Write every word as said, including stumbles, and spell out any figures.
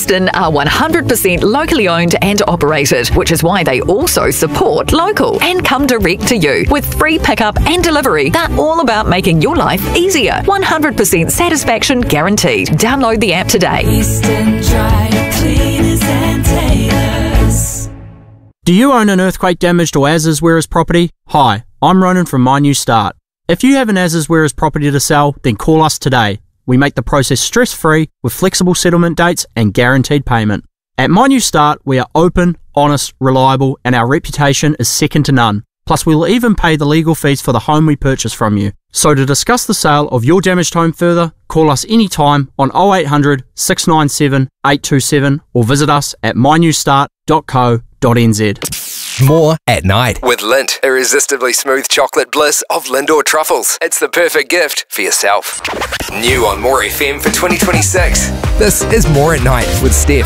Easton are one hundred percent locally owned and operated, which is why they also support local and come direct to you with free pickup and delivery. They're all about making your life easier. one hundred percent satisfaction guaranteed. Download the app today. Easton Dry Cleaners and Tailors. Do you own an earthquake-damaged or as-is-whereas property? Hi, I'm Ronan from My New Start. If you have an as-is-whereas property to sell, then call us today. We make the process stress-free with flexible settlement dates and guaranteed payment. At My New Start, we are open, honest, reliable, and our reputation is second to none. Plus, we'll even pay the legal fees for the home we purchase from you. So to discuss the sale of your damaged home further, call us anytime on oh eight hundred, six nine seven, eight two seven or visit us at my new start dot co dot n z. More at night with Lindt, irresistibly smooth chocolate bliss of Lindor truffles. It's the perfect gift for yourself. New on More F M for twenty twenty-six. This is More at Night with Steph.